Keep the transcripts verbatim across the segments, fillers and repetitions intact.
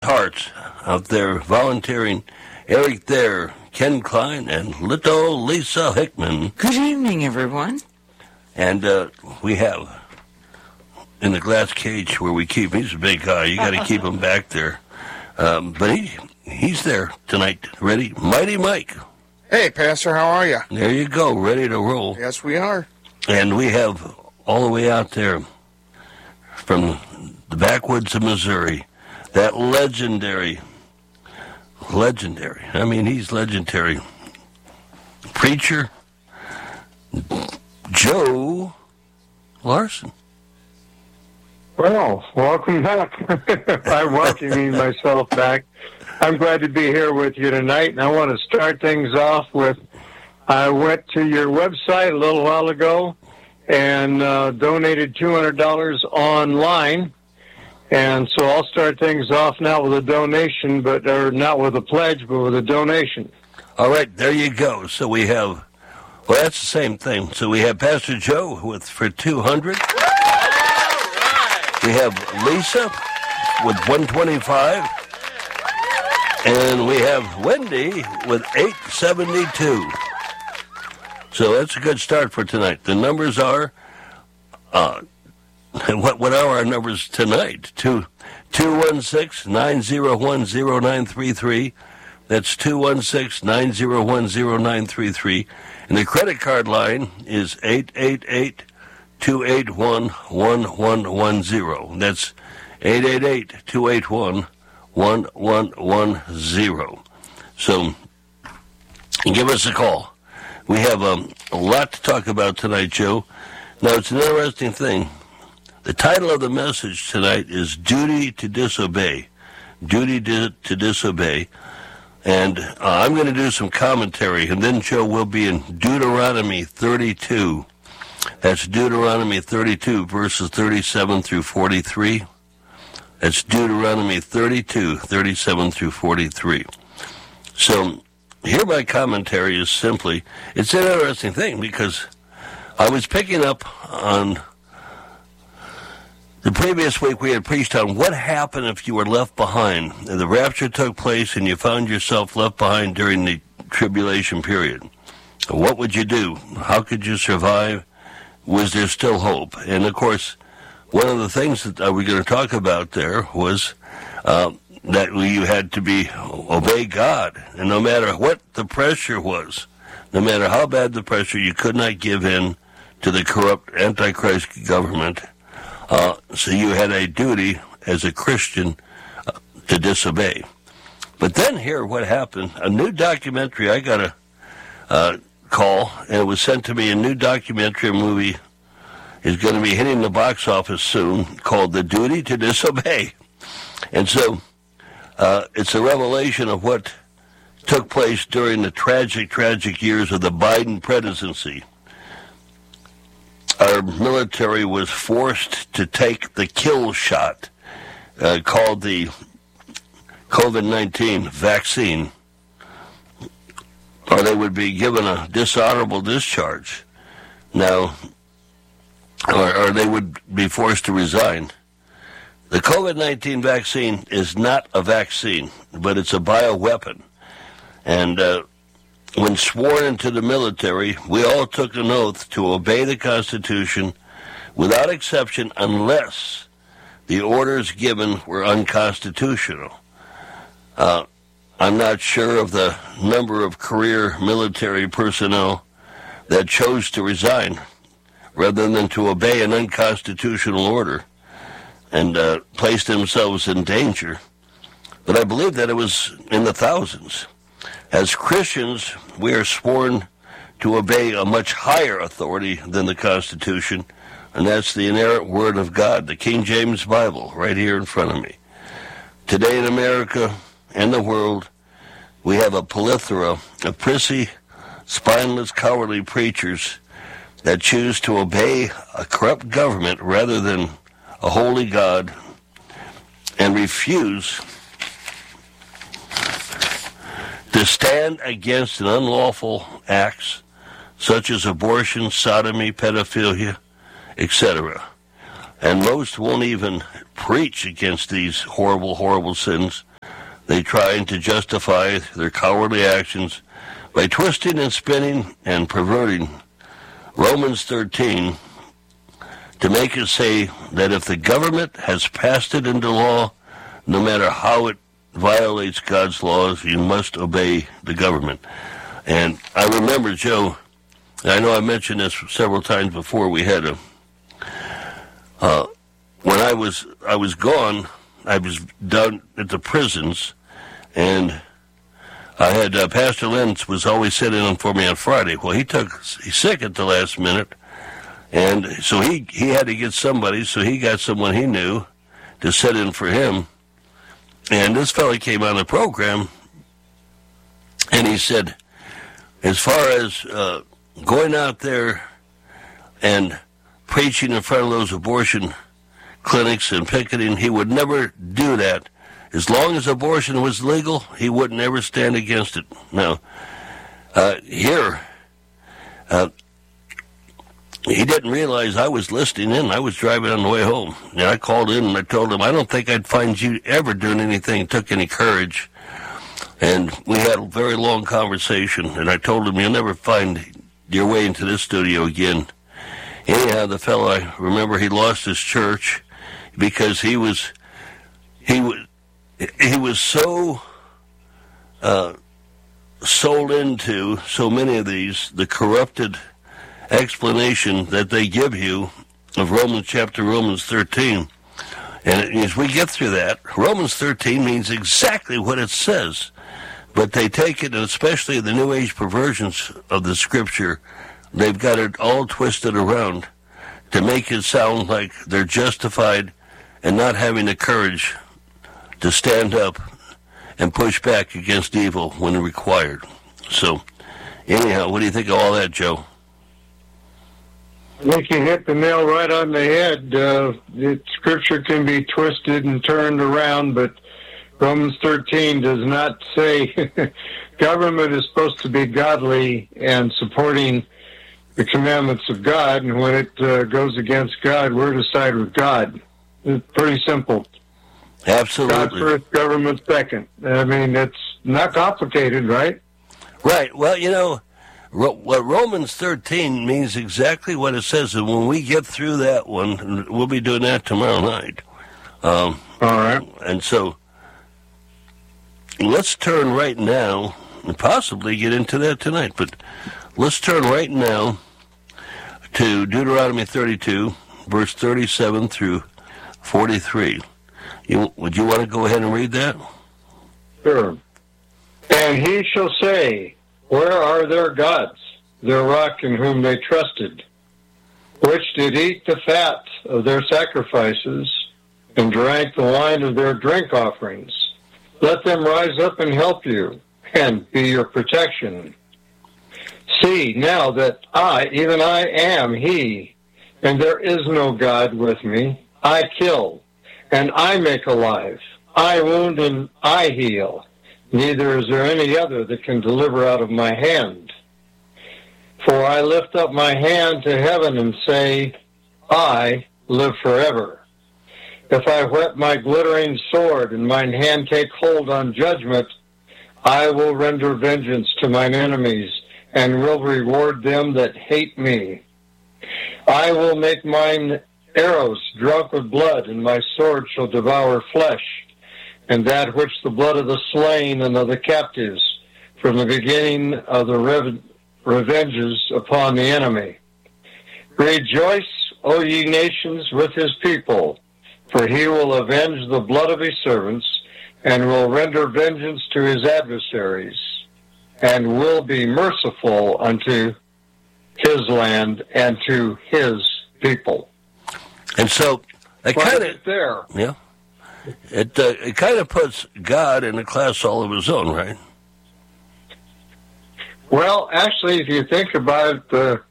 hearts out there volunteering. Eric there, Ken Klein, and little Lisa Hickman. Good evening, everyone. And uh, we have in the glass cage where we keep, he's a big guy. You got to keep him back there. Um, but he he's there tonight, ready. Mighty Mike. Hey, Pastor, how are you? There you go, ready to roll. Yes, we are. And we have all the way out there from the backwoods of Missouri, that legendary, legendary, I mean, he's legendary, preacher, Joe Larson. Well, welcome back. I'm welcoming myself back. I'm glad to be here with you tonight, and I want to start things off with, I went to your website a little while ago and uh, donated two hundred dollars online, and so I'll start things off now with a donation, but or not with a pledge, but with a donation. All right, there you go. So we have, well, that's the same thing. So we have Pastor Joe with for two hundred dollars. We have Lisa with one hundred twenty-five dollars. And we have Wendy with eight seventy-two. So that's a good start for tonight. The numbers are, uh, what what are our numbers tonight? Two two one six nine zero one zero nine three three. That's two one six nine zero one zero nine three three. And the credit card line is eight eight eight two eight one one one one zero. That's eight eight eight two eight one one one one zero. So give us a call. We have um, a lot to talk about tonight, Joe. Now, it's an interesting thing. The title of the message tonight is Duty to Disobey. Duty to, to Disobey. And uh, I'm going to do some commentary, and then Joe will be in Deuteronomy thirty-two. That's Deuteronomy thirty-two, verses thirty-seven through forty-three. That's Deuteronomy thirty-two, thirty-seven through forty-three. So here my commentary is simply, it's an interesting thing because I was picking up on the previous week we had preached on what happened if you were left behind. The rapture took place and you found yourself left behind during the tribulation period. What would you do? How could you survive? Was there still hope? And of course, one of the things that I was going to talk about there was uh, that you had to be obey God, and no matter what the pressure was, no matter how bad the pressure, you could not give in to the corrupt Antichrist government. Uh, so you had a duty as a Christian uh, to disobey. But then here, what happened? A new documentary. I got a uh, call, and it was sent to me. A new documentary movie is going to be hitting the box office soon, called The Duty to Disobey. And so uh, it's a revelation of what took place during the tragic, tragic years of the Biden presidency. Our military was forced to take the kill shot uh, called the COVID nineteen vaccine, or they would be given a dishonorable discharge. Now, or, or they would be forced to resign. The COVID nineteen vaccine is not a vaccine, but it's a bioweapon. And uh, when sworn into the military, we all took an oath to obey the Constitution without exception unless the orders given were unconstitutional. Uh, I'm not sure of the number of career military personnel that chose to resign rather than to obey an unconstitutional order and uh, place themselves in danger. But I believe that it was in the thousands. As Christians, we are sworn to obey a much higher authority than the Constitution, and that's the inerrant Word of God, the King James Bible, right here in front of me. Today in America and the world, we have a plethora of prissy, spineless, cowardly preachers that choose to obey a corrupt government rather than a holy God and refuse to stand against an unlawful acts such as abortion, sodomy, pedophilia, et cetera. And most won't even preach against these horrible, horrible sins. they try to justify their cowardly actions by twisting and spinning and perverting Romans thirteen to make it say that if the government has passed it into law, no matter how it violates God's laws, you must obey the government. And I remember, Joe, I know I mentioned this several times before, we had a, uh, when I was, I was gone, I was down at the prisons, and I had, uh, Pastor Lenz was always sitting in for me on Friday. Well, he took, he's sick at the last minute, and so he, he had to get somebody, so he got someone he knew to sit in for him. And this fellow came on the program, and he said, as far as uh, going out there and preaching in front of those abortion clinics and picketing, he would never do that. As long as abortion was legal, he would never stand against it. Now, uh, here, uh, he didn't realize I was listening in. I was driving on the way home. And I called in and I told him, I don't think I'd find you ever doing anything that took any courage. And we had a very long conversation, and I told him, you'll never find your way into this studio again. Anyhow, the fellow, I remember he lost his church because he was, he was, he was so uh, sold into so many of these, the corrupted explanation that they give you of Romans chapter Romans thirteen. And as we get through that, Romans thirteen means exactly what it says. But they take it, and especially the New Age perversions of the Scripture, they've got it all twisted around to make it sound like they're justified and not having the courage to stand up and push back against evil when required. So, anyhow, what do you think of all that, Joe? I think you hit the nail right on the head. Uh, the Scripture can be twisted and turned around, but Romans thirteen does not say government is supposed to be godly and supporting the commandments of God, and when it uh, goes against God, we're to side with God. It's pretty simple. Absolutely. God first, government second. I mean, it's not complicated, right? Right. Well, you know, what Romans thirteen means exactly what it says, and when we get through that one, we'll be doing that tomorrow night. Um, All right. And so, let's turn right now, and possibly get into that tonight, but let's turn right now to Deuteronomy thirty-two, verse thirty-seven through forty-three. You, would you want to go ahead and read that? Sure. And he shall say, where are their gods, their rock in whom they trusted, which did eat the fat of their sacrifices and drank the wine of their drink offerings? Let them rise up and help you and be your protection. See now that I, even I am he, and there is no God with me. I kill, and I make alive. I wound, and I heal. Neither is there any other that can deliver out of my hand. For I lift up my hand to heaven and say, I live forever. If I whet my glittering sword, and mine hand take hold on judgment, I will render vengeance to mine enemies, and will reward them that hate me. I will make mine arrows drunk with blood, and my sword shall devour flesh, and that which the blood of the slain and of the captives, from the beginning of the rev- revenges upon the enemy. Rejoice, O ye nations, with his people, for he will avenge the blood of his servants, and will render vengeance to his adversaries, and will be merciful unto his land and to his people. And so, it kind of there. Yeah, it uh, it kind of puts God in a class all of his own, right? Well, actually, if you think about the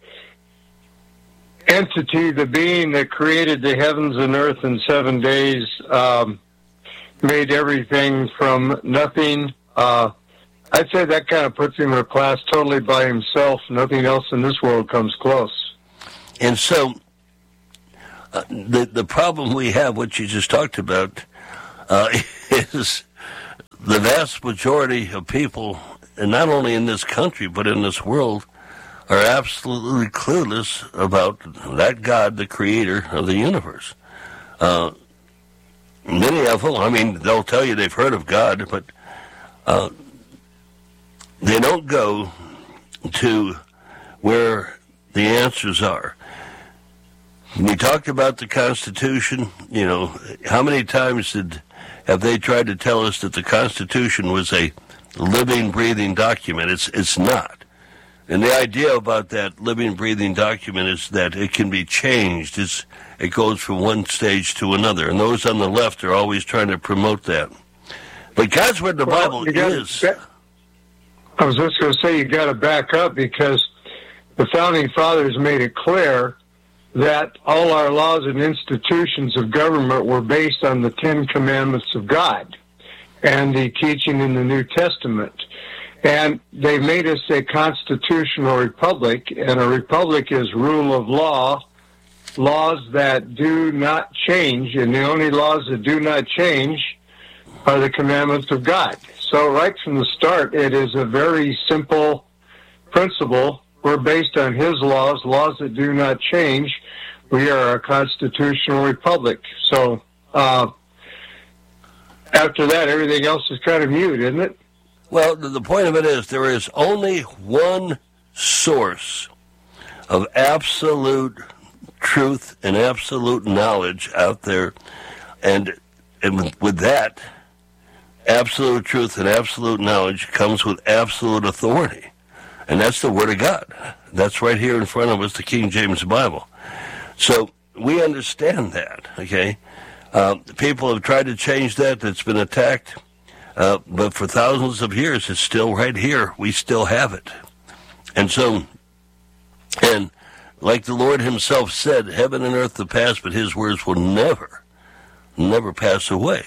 entity, the being that created the heavens and earth in seven days, um, made everything from nothing. Uh, I'd say that kind of puts him in a class totally by himself. Nothing else in this world comes close. And so, uh, the the problem we have, what you just talked about, uh, is the vast majority of people, and not only in this country but in this world, are absolutely clueless about that God, the creator of the universe. Uh, many of them, I mean, they'll tell you they've heard of God, but uh, they don't go to where the answers are. We talked about the Constitution. You know, how many times did have they tried to tell us that the Constitution was a living, breathing document? It's it's not. And the idea about that living, breathing document is that it can be changed. It's, it goes from one stage to another. And those on the left are always trying to promote that. But God's Word, the well, Bible is... I was just going to say you got to back up, because the Founding Fathers made it clear that all our laws and institutions of government were based on the Ten Commandments of God and the teaching in the New Testament. And they made us a constitutional republic, and a republic is rule of law, laws that do not change, and the only laws that do not change are the commandments of God. So right from the start, it is a very simple principle. We're based on His laws, laws that do not change. We are a constitutional republic. So uh, after that, everything else is kind of mute, isn't it? Well, the point of it is there is only one source of absolute truth and absolute knowledge out there, and, and with, with that, absolute truth and absolute knowledge comes with absolute authority, and that's the Word of God. That's right here in front of us, the King James Bible. So we understand that, okay? Uh, people have tried to change that. That's been attacked. Uh, but for thousands of years, it's still right here. We still have it. And so, and like the Lord Himself said, heaven and earth will pass, but His words will never, never pass away.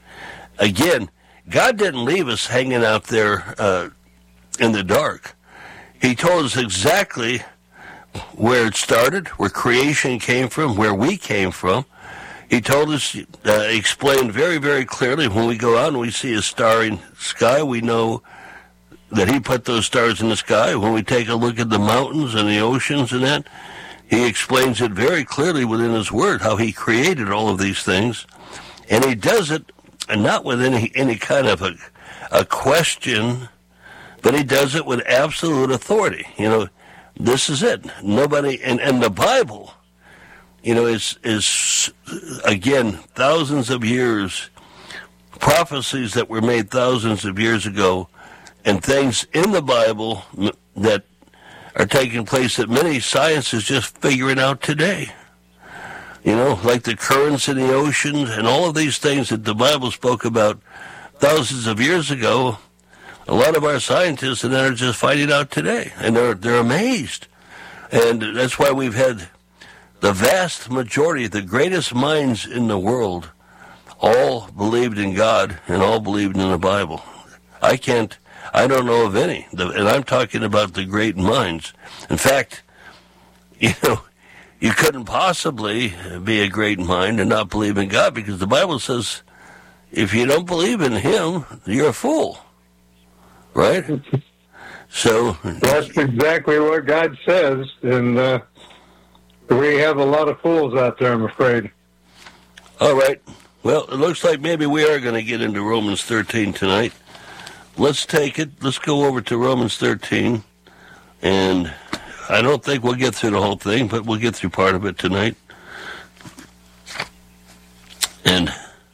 Again, God didn't leave us hanging out there uh, in the dark. He told us exactly where it started, where creation came from, where we came from. He told us, uh, explained very, very clearly, when we go out and we see a starry sky, we know that He put those stars in the sky. When we take a look at the mountains and the oceans and that, He explains it very clearly within His Word, how He created all of these things. And He does it not with any, any kind of a, a question, but He does it with absolute authority. You know, this is it. Nobody, and, and the Bible, you know, is, is, again, thousands of years, prophecies that were made thousands of years ago, and things in the Bible that are taking place that many science is just figuring out today. You know, like the currents in the oceans and all of these things that the Bible spoke about thousands of years ago, a lot of our scientists and that are just finding out today, and they're they're amazed. And that's why we've had the vast majority, the greatest minds in the world, all believed in God and all believed in the Bible. I can't, I don't know of any, and I'm talking about the great minds. In fact, you know, you couldn't possibly be a great mind and not believe in God, because the Bible says if you don't believe in Him, you're a fool. Right? So that's exactly what God says, and uh, we have a lot of fools out there, I'm afraid. All right. Well, it looks like maybe we are going to get into Romans thirteen tonight. Let's take it. Let's go over to Romans thirteen, and I don't think we'll get through the whole thing, but we'll get through part of it tonight. And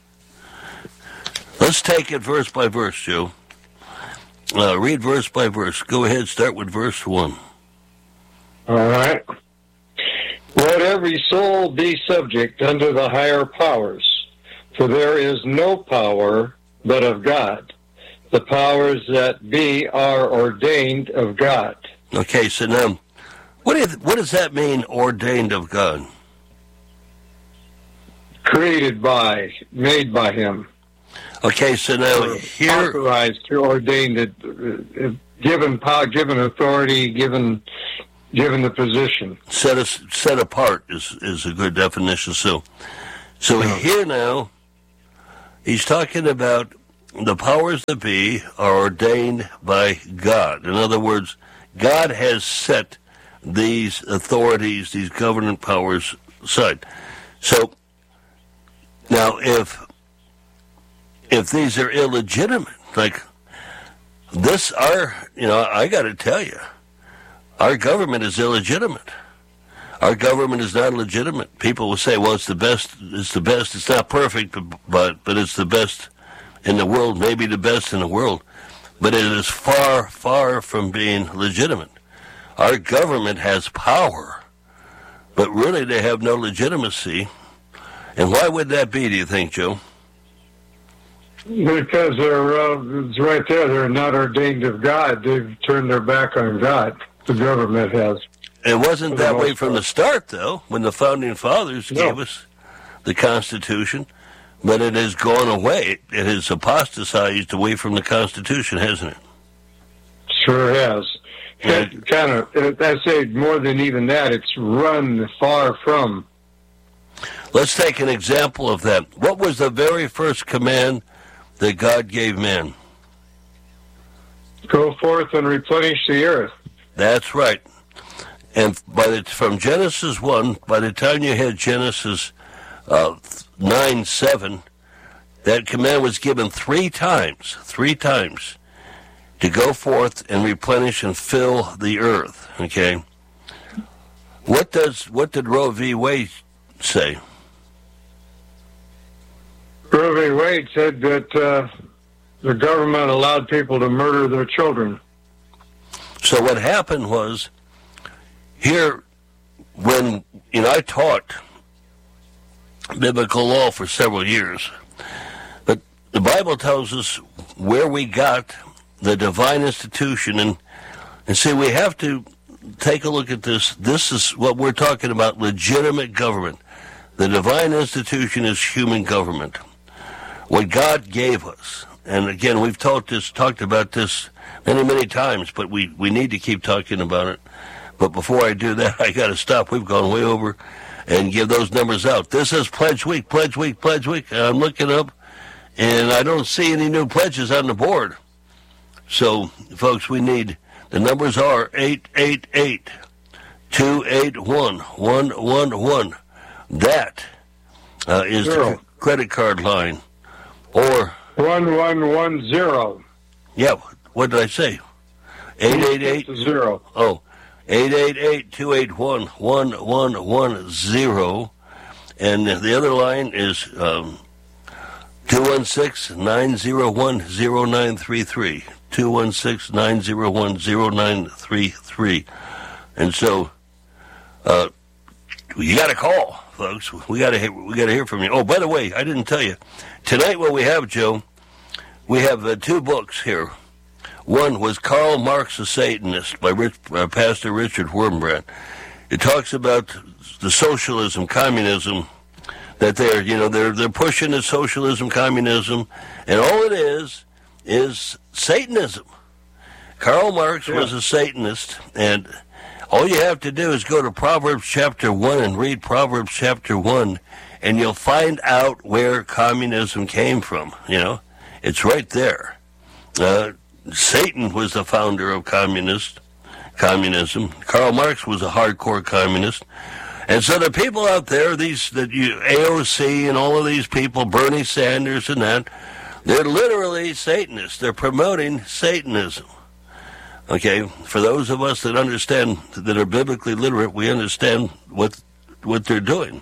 let's take it verse by verse, Joe. Uh, read verse by verse. Go ahead, start with verse one. All right. Let every soul be subject unto the higher powers, for there is no power but of God. The powers that be are ordained of God. Okay, so now, what, do you, what does that mean, ordained of God? Created by, made by Him. Okay, so now here... Authorized, ordained, it, uh, given power, given authority, given given the position. Set us, set apart is, is a good definition. So, so yeah. Here now, he's talking about the powers that be are ordained by God. In other words, God has set these authorities, these government powers aside. So now if if these are illegitimate, like this, our, you know, I got to tell you, our government is illegitimate. Our government is not legitimate. People will say, well, it's the best, it's the best, it's not perfect, but, but, but it's the best in the world, maybe the best in the world. But it is far, far from being legitimate. Our government has power, but really they have no legitimacy. And why would that be, do you think, Joe? Because they're, uh, it's right there, they're not ordained of God. They've turned their back on God. The government has. It wasn't that way from the start, though, when the Founding Fathers No. gave us the Constitution, but it has gone away. It has apostatized away from the Constitution, hasn't it? Sure has. Yeah. It kind of, I say more than even that, it's run far from. Let's take an example of that. What was the very first command that God gave man? Go forth and replenish the earth. That's right. And by the, from Genesis one, by the time you had Genesis uh, nine seven, that command was given three times, three times, to go forth and replenish and fill the earth. Okay. What does what did Roe v. Wade say? Roe v. Wade said that uh, the government allowed people to murder their children. So what happened was, here, when, you know, I taught biblical law for several years, but the Bible tells us where we got the divine institution, and, and see, we have to take a look at this. This is what we're talking about, legitimate government. The divine institution is human government. What God gave us, and again, we've talked this, talked about this many, many times, but we, we need to keep talking about it. But before I do that, I got to stop. We've gone way over and give those numbers out. This is Pledge Week, Pledge Week, Pledge Week. I'm looking up, and I don't see any new pledges on the board. So, folks, we need, the numbers are eight eight eight, two eight one, one one one. That uh, is Zero. the credit card line. Or, one one one zero. yeah, what did I say? eight eight eight. Zero. Oh, eight eight eight, two eight one, one one one zero. And the other line is um, two one six, nine zero one, zero nine three three. two one six, nine zero one, zero nine three three. And so, uh, you got to call, folks. We got to hear, we got to hear from you. Oh, by the way, I didn't tell you. Tonight what we have, Joe, we have uh, two books here. One was Karl Marx, the Satanist, by Rich, uh, Pastor Richard Wurmbrand. It talks about the socialism, communism, that they're, you know, they're they're pushing the socialism, communism, and all it is is Satanism. Karl Marx Yeah. was a Satanist, and all you have to do is go to Proverbs chapter one and read Proverbs chapter one, and you'll find out where communism came from. You know, it's right there. Uh, Satan was the founder of communist communism. Karl Marx was a hardcore communist. And so the people out there, these that you A O C and all of these people, Bernie Sanders and that, they're literally Satanists. They're promoting Satanism. Okay, for those of us that understand, that are biblically literate, we understand what what they're doing.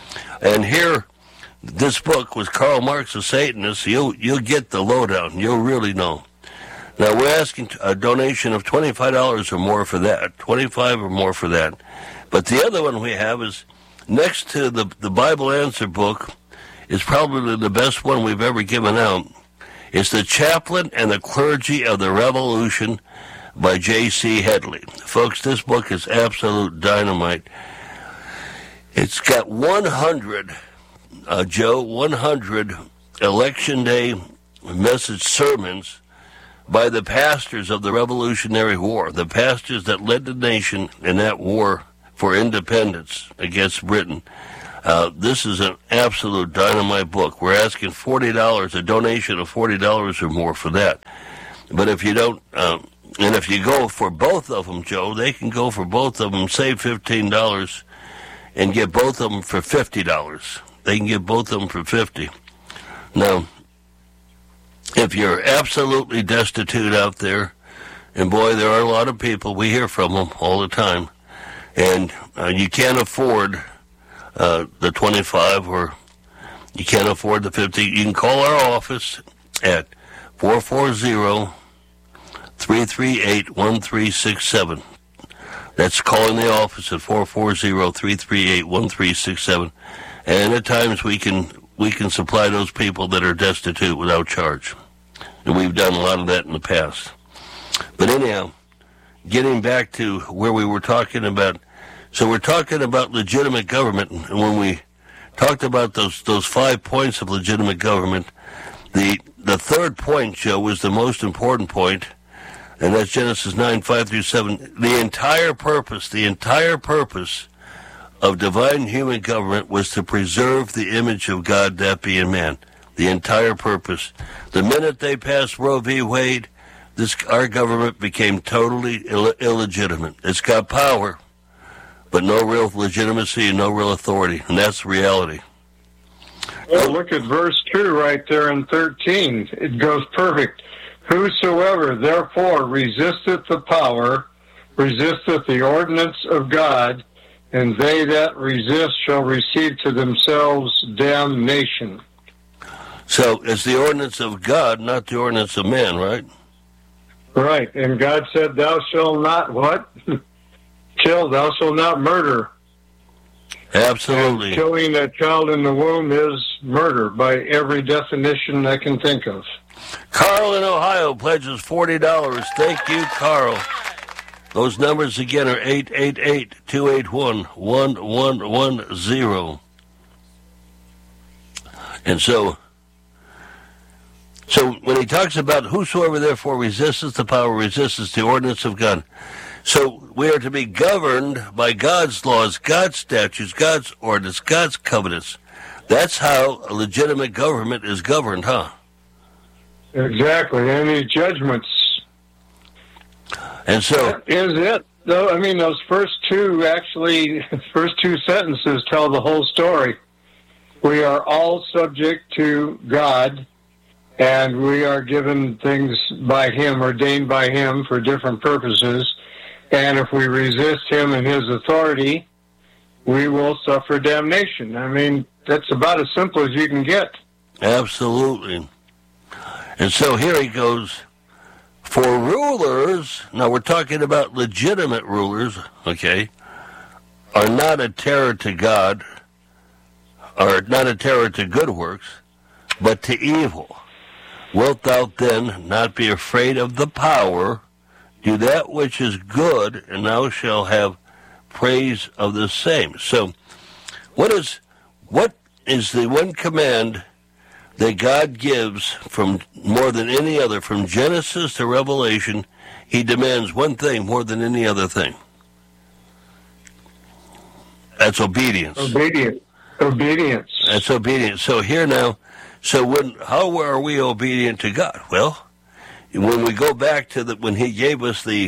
And here, this book was Karl Marx, a Satanist. You'll you'll get the lowdown. You'll really know. Now we're asking a donation of twenty-five dollars or more for that, twenty-five or more for that. But the other one we have is next to the the Bible Answer book, is probably the best one we've ever given out. It's The Chaplain and the Clergy of the Revolution by J C Headley. Folks, this book is absolute dynamite. It's got one hundred, uh, Joe, one hundred Election Day message sermons by the pastors of the Revolutionary War, the pastors that led the nation in that war for independence against Britain. Uh, this is an absolute dynamite book. We're asking forty dollars, a donation of forty dollars or more for that. But if you don't, um, and if you go for both of them, Joe, they can go for both of them, save fifteen dollars, and get both of them for fifty dollars. They can get both of them for fifty dollars. Now, if you're absolutely destitute out there, and boy, there are a lot of people, we hear from them all the time, and uh, you can't afford uh, the twenty-five or you can't afford the fifty, you can call our office at four four zero, three three eight, one three six seven. That's calling the office at four four zero, three three eight, one three six seven. And at times we can we can supply those people that are destitute without charge. And we've done a lot of that in the past. But anyhow, getting back to where we were talking about, so we're talking about legitimate government, and when we talked about those those five points of legitimate government, the the third point, Joe, was the most important point, and that's Genesis nine, five through seven. The entire purpose, the entire purpose of divine human government was to preserve the image of God, that being man. The entire purpose. The minute they passed Roe v. Wade, this our government became totally Ill- illegitimate. It's got power, but no real legitimacy and no real authority, and that's the reality. Well, look at verse two right there in thirteen. It goes perfect. Whosoever therefore resisteth the power, resisteth the ordinance of God, and they that resist shall receive to themselves damnation. So it's the ordinance of God, not the ordinance of man, right? Right. And God said, thou shalt not what? Kill, thou shalt not murder. Absolutely. And killing a child in the womb is murder by every definition I can think of. Carl in Ohio pledges forty dollars. Thank you, Carl. Those numbers again are eight eight eight, two eight one, one one one zero. And so, so when he talks about whosoever therefore resisteth the power, resisteth the ordinance of God. So we are to be governed by God's laws, God's statutes, God's ordinance, God's covenants. That's how a legitimate government is governed, huh? Exactly. Any judgments. And so That is it. Though, I mean, those first two, actually, first two sentences tell the whole story. We are all subject to God, and we are given things by Him, ordained by Him for different purposes. And if we resist Him and His authority, we will suffer damnation. I mean, that's about as simple as you can get. absolutely. And so here he goes. For rulers, now we're talking about legitimate rulers, okay, are not a terror to God, are not a terror to good works, but to evil. Wilt thou then not be afraid of the power? Do that which is good, and thou shalt have praise of the same. So, what is what is the one command that God gives from more than any other, from Genesis to Revelation? He demands one thing more than any other thing. That's obedience. Obedience. Obedience. That's obedience. So here now, so when how are we obedient to God? Well, when we go back to the when He gave us the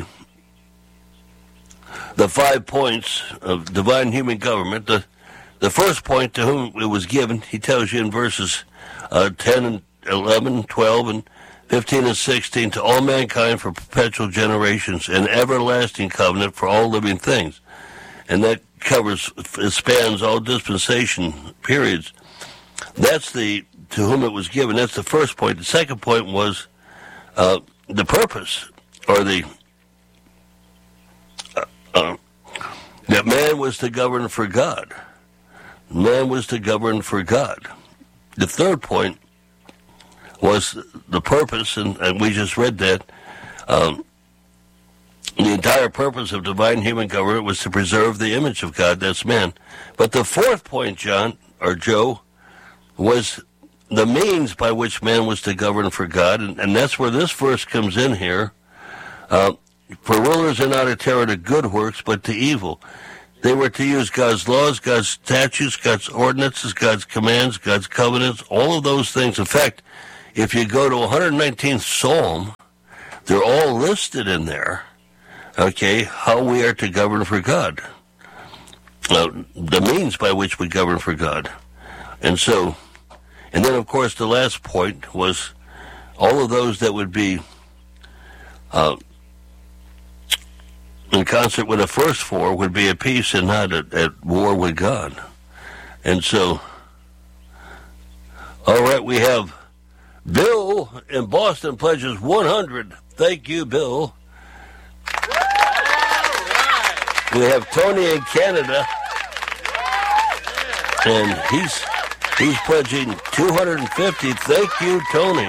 the five points of divine human government, the the first point to whom it was given, He tells you in verses uh, ten and eleven, twelve and fifteen and sixteen, to all mankind for perpetual generations, an everlasting covenant for all living things. And that covers, it spans all dispensation periods. That's the, to whom it was given. That's the first point. The second point was uh, the purpose, or the, uh, uh, that man was to govern for God. Man was to govern for God. The third point was the purpose, and, and we just read that. Um, the entire purpose of divine human government was to preserve the image of God, that's man. But the fourth point, John, or Joe, was the means by which man was to govern for God, and, and that's where this verse comes in here. Uh, for rulers are not a terror to good works, but to evil. They were to use God's laws, God's statutes, God's ordinances, God's commands, God's covenants, all of those things. In fact, if you go to one hundred nineteenth Psalm, they're all listed in there, okay, how we are to govern for God, uh, the means by which we govern for God. And so, and then, of course, the last point was all of those that would be uh, in concert with the first four would be at peace and not at, at war with God. And so, all right, we have Bill in Boston pledges one hundred. Thank you, Bill. We have Tony in Canada, and he's he's pledging two hundred fifty. Thank you, Tony.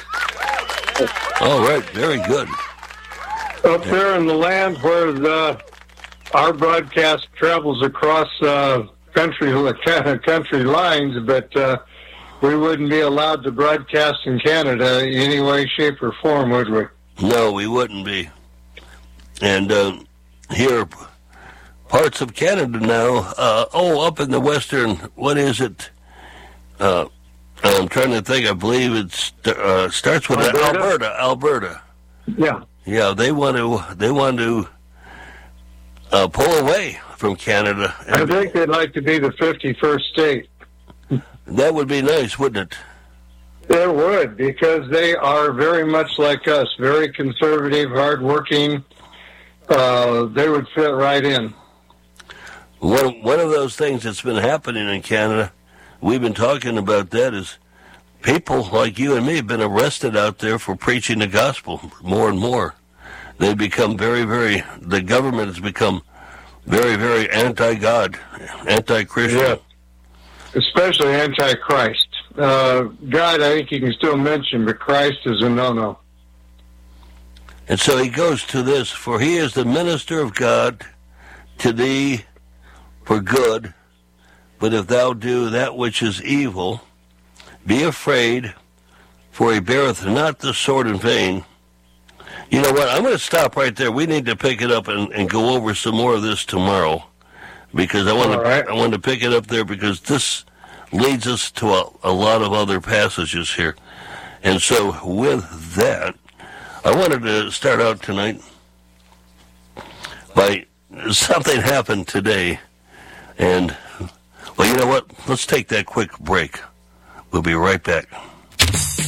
All right, very good. Up there in the land where the, our broadcast travels across uh, country country lines, but uh, we wouldn't be allowed to broadcast in Canada in any way, shape, or form, would we? No, we wouldn't be. And uh, here, parts of Canada now, uh, oh, up in the western, what is it? Uh, I'm trying to think, I believe it uh, starts with Alberta? Alberta. Alberta. Yeah. Yeah, they want to, they want to uh, pull away from Canada. I think they'd like to be the fifty-first state. That would be nice, wouldn't it? It would, because they are very much like us, very conservative, hardworking. Uh, they would fit right in. One, one of those things that's been happening in Canada, we've been talking about that, is people like you and me have been arrested out there for preaching the gospel more and more. They've become very, very, the government has become very, very anti-God, anti-Christian. Yeah. Especially anti-Christ. Uh, God, I think you can still mention, but Christ is a no-no. And so he goes to this, for he is the minister of God to thee for good, but if thou do that which is evil, be afraid, for he beareth not the sword in vain. You know what, I'm going to stop right there. We need to pick it up and, and go over some more of this tomorrow, because I want to right. I want to pick it up there, because this leads us to a, a lot of other passages here. And so with that, I wanted to start out tonight by something happened today. And, well, you know what? Let's take that quick break. We'll be right back.